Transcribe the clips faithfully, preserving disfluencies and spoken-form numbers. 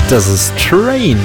Das ist Train.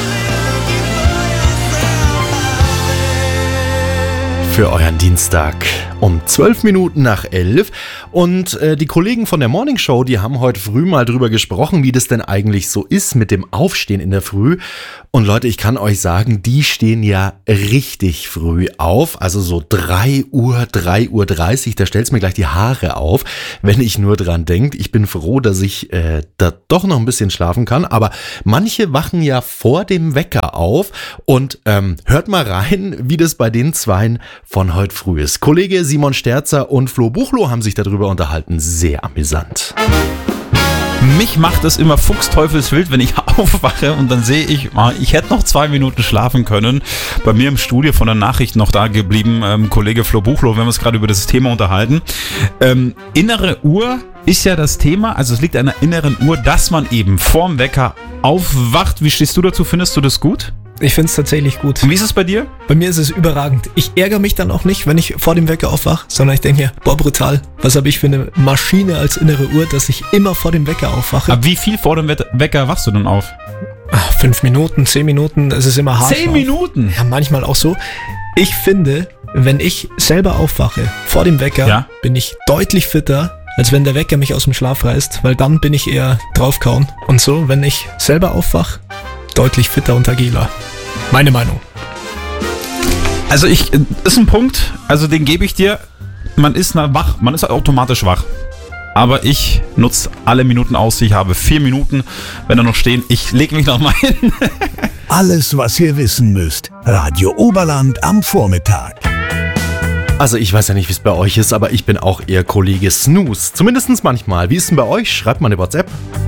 Für euren Dienstag um zwölf Minuten nach elf. Und äh, die Kollegen von der Morning Show, die haben heute früh mal drüber gesprochen, wie das denn eigentlich so ist mit dem Aufstehen in der Früh. Und Leute, ich kann euch sagen, die stehen ja richtig früh auf. Also so drei Uhr, drei Uhr dreißig, da stellt's mir gleich die Haare auf, wenn ich nur dran denke. Ich bin froh, dass ich äh, da doch noch ein bisschen schlafen kann. Aber manche wachen ja vor dem Wecker auf. Und ähm, hört mal rein, wie das bei den Zweien von heute früh ist. Kollege Simon Sterzer und Flo Buchloh haben sich darüber unterhalten. Sehr amüsant. Mich macht es immer fuchsteufelswild, wenn ich aufwache und dann sehe ich, ich hätte noch zwei Minuten schlafen können. Bei mir im Studio von der Nachricht noch da geblieben, ähm, Kollege Flo Buchloh, wir haben uns gerade über das Thema unterhalten. Ähm, innere Uhr ist ja das Thema, also es liegt an der inneren Uhr, dass man eben vorm Wecker aufwacht. Wie stehst du dazu? Findest du das gut? Ich finde es tatsächlich gut. Und wie ist es bei dir? Bei mir ist es überragend. Ich ärgere mich dann auch nicht, wenn ich vor dem Wecker aufwache, sondern ich denke mir, boah, brutal. Was habe ich für eine Maschine als innere Uhr, dass ich immer vor dem Wecker aufwache? Aber wie viel vor dem Wecker wachst du denn auf? Ach, fünf Minuten, zehn Minuten, es ist immer hart. Zehn Minuten? Ja, manchmal auch so. Ich finde, wenn ich selber aufwache vor dem Wecker, ja, bin ich deutlich fitter, als wenn der Wecker mich aus dem Schlaf reißt, weil dann bin ich eher draufkauen. Und so, wenn ich selber aufwache, deutlich fitter und agiler. Meine Meinung. Also ich, ist ein Punkt, also den gebe ich dir, man ist wach, man ist automatisch wach. Aber ich nutze alle Minuten aus, ich habe vier Minuten, wenn da noch stehen, ich lege mich noch mal hin. Alles, was ihr wissen müsst. Radio Oberland am Vormittag. Also ich weiß ja nicht, wie es bei euch ist, aber ich bin auch eher Kollege Snooze. Zumindest manchmal. Wie ist denn bei euch? Schreibt mal eine WhatsApp.